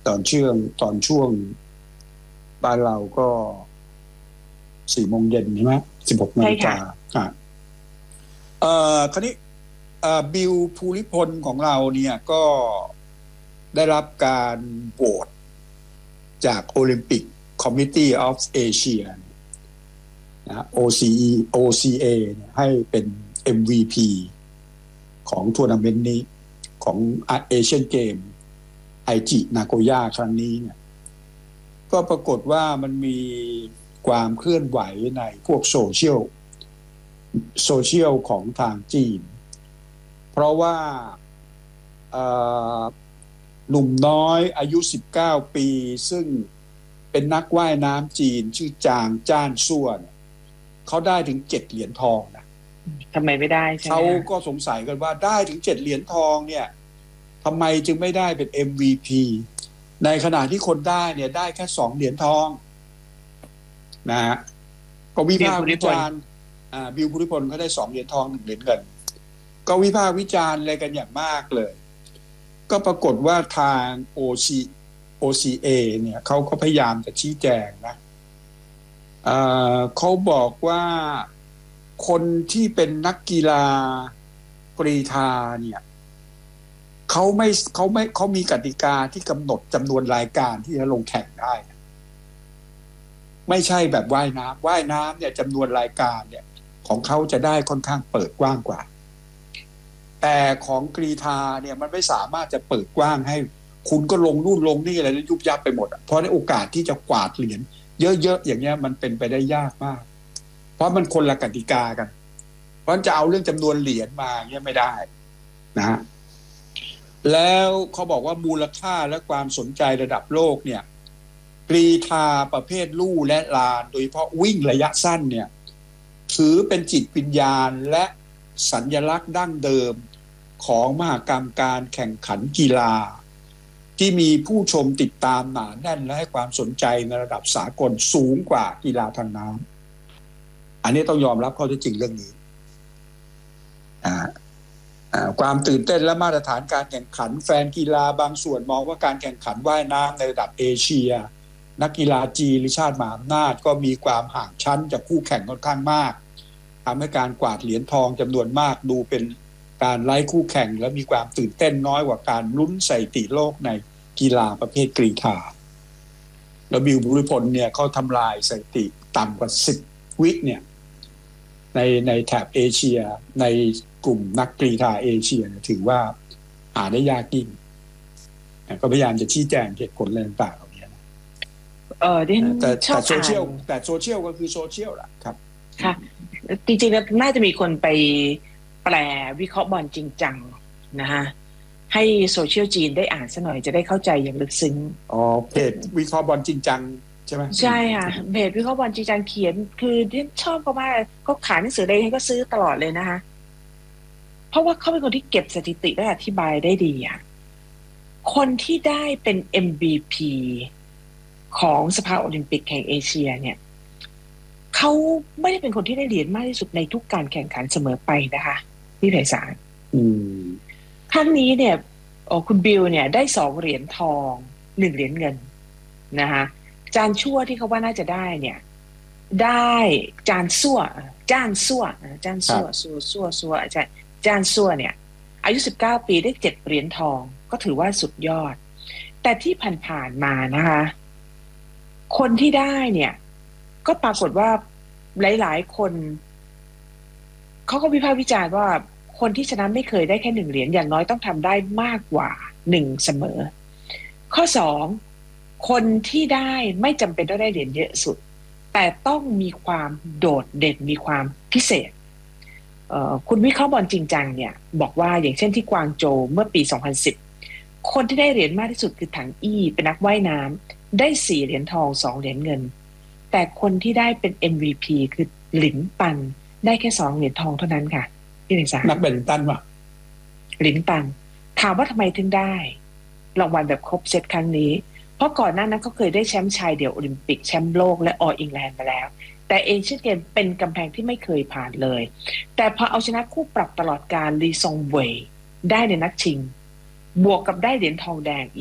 ตอนช่วงบ้านเราก็4 โมงเย็นใช่ไหม16 นาฬิกาอ่ะคราวนี้บิลภูริพลของเราเนี่ยก็ได้รับการโหวตจาก Olympic Committee of Asia นะ OCA เนี่ยให้เป็น MVP ของทัวร์นาเมนต์นี้ของเอเชียนเกมไอจินาโกย่าครั้งนี้เนี่ยก็ปรากฏว่ามันมีความเคลื่อนไหวในพวกโซเชียลของทางจีนเพราะว่าหนุ่มน้อยอายุ19 ปีซึ่งเป็นนักว่ายน้ำจีนชื่อจางจ้านซั่วเขาได้ถึง7 เหรียญทองนะทำไมไม่ได้ใช่ไหมเขาก็สงสัยกันว่าได้ถึง7 เหรียญทองเนี่ยทำไมจึงไม่ได้เป็น MVP ในขณะที่คนได้เนี่ยได้แค่2 เหรียญทองนะฮะก็วิพากษ์วิจารณ์บิลภูริพลเขาได้2 เหรียญทอง1 เหรียญเงินก็วิพากษ์วิจารณ์อะไรกันอย่างมากเลยก็ปรากฏว่าทาง OCA เนี่ยเขาก็พยายามจะชี้แจงนะเขาบอกว่าคนที่เป็นนักกีฬากรีฑาเนี่ยเขามีกติกาที่กำหนดจำนวนรายการที่จะลงแข่งได้นะไม่ใช่แบบว่ายน้ำเนี่ยจำนวนรายการเนี่ยของเขาจะได้ค่อนข้างเปิดกว้างกว่าแต่ของกรีฑาเนี่ยมันไม่สามารถจะเปิดกว้างให้คุณก็ลงนู่นลงนี่อะไรแล้วยุบยับไปหมดเพราะในโอกาสที่จะกวาดเหรียญเยอะๆอย่างเงี้ยมันเป็นไปได้ยากมากเพราะมันคนละกติกากันเพราะจะเอาเรื่องจำนวนเหรียญมาเงี้ยไม่ได้นะแล้วเขาบอกว่ามูลค่าและความสนใจระดับโลกเนี่ยกรีฑาประเภทลู่และลานโดยเฉพาะวิ่งระยะสั้นเนี่ยถือเป็นจิตวิญญาณและสัญลักษณ์ดั้งเดิมของมหกรรมการแข่งขันกีฬาที่มีผู้ชมติดตามหนาแน่นและให้ความสนใจในระดับสากลสูงกว่ากีฬาทางน้ำอันนี้ต้องยอมรับข้อเท็จจริงเรื่องนี้ความตื่นเต้นและมาตรฐานการแข่งขันแฟนกีฬาบางส่วนมองว่าการแข่งขันว่ายน้ำในระดับเอเชียนักกีฬาจีนหรือชาติมหาอำนาจก็มีความห่างชั้นจากคู่แข่งค่อนข้างมากทำให้การกวาดเหรียญทองจำนวนมากดูเป็นการไล่คู่แข่งและมีความตื่นเต้นน้อยกว่าการลุ้นสถิติโลกในกีฬาประเภทกรีฑาแล้วบิลภูริพลเนี่ยเขาทำลายสถิติต่ำกว่า10 วิเนี่ยในแถบเอเชียในกลุ่มนักกรีฑาเอเชียถือว่าหาได้ยากยิ่งก็พยายามจะชี้แจงเหตุผลอะไรต่างๆเหล่านี้แต่โซเชียลก็คือโซเชียลล่ะครับค่ะจริงๆแล้วน่าจะมีคนไปแปลวิเคราะห์บอลจริงจังนะฮะให้โซเชียลจีนได้อ่านซะหน่อยจะได้เข้าใจอย่างลึกซึ้งเพจวิเคราะห์บอลจริงจังใช่ไหมใช่ค่ะเพจวิเคราะห์บอลจริงจังเขียนคือที่ชอบเขามากก็ขายหนังสือเลยให้ก็ซื้อตลอดเลยนะคะเพราะว่าเขาเป็นคนที่เก็บสถิติและอธิบายได้ดีอ่ะคนที่ได้เป็น MVP ของสภาโอลิมปิกแห่งเอเชียเนี่ยเขาไม่ได้เป็นคนที่ได้เหรียญมากที่สุดในทุกการแข่งขันเสมอไปนะคะพี่ไพศาลครั้งนี้เนี่ยคุณบิลเนี่ยได้2 เหรียญทอง1 เหรียญเงินนะคะจานชั่วที่เขาว่าน่าจะได้เนี่ยได้จานซั่วจานซั่วอาจารย์ซั่วเนี่ยอายุ19 ปีได้7 เหรียญทองก็ถือว่าสุดยอดแต่ที่ผ่านๆมานะคะคนที่ได้เนี่ยก็ปรากฏว่าหลายๆคนเขาก็วิพากษ์วิจารณ์ว่าคนที่ชนะไม่เคยได้แค่1 เหรียญอย่างน้อยต้องทำได้มากกว่า1เสมอข้อ2คนที่ได้ไม่จำเป็นต้องได้เหรียญเยอะสุดแต่ต้องมีความโดดเด่นมีความพิเศษคุณวิเคราะห์บอลจริงจังเนี่ยบอกว่าอย่างเช่นที่กวางโจวเมื่อปี2010คนที่ได้เหรียญมากที่สุดคือถังอี้เป็นนักว่ายน้ำได้4 เหรียญทอง2 เหรียญเงินแต่คนที่ได้เป็น MVP คือหลินปันได้แค่2 เหรียญทองเท่านั้นค่ะพี่เอกสารนักแบดมินตันป่ะหลินปันถามว่าทำไมถึงได้รางวัลแบบครบเซตครั้งนี้เพราะก่อนหน้านั้นเขาเคยได้แชมป์ชายเดี่ยวโอลิมปิกแชมป์โลกและออลอิงแลนด์มาแล้วแต่เอเชียนเกมเป็นกำแพงที่ไม่เคยผ่านเลยแต่พอเอาชนะคู่ปรับตลอดกาลลีซองเว่ยได้ในนัดชิงบวกกับได้เหรียญทองแดง